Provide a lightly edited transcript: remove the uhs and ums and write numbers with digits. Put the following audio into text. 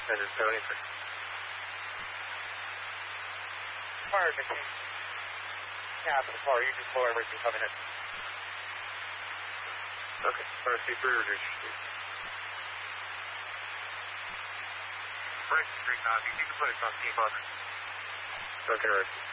Engine 73. Fire machine. Cab of the car, you just blow everything coming in. Okay, RC3, reduce your speed. Right, 3 copy. You can put us on T-Buck. Okay, right.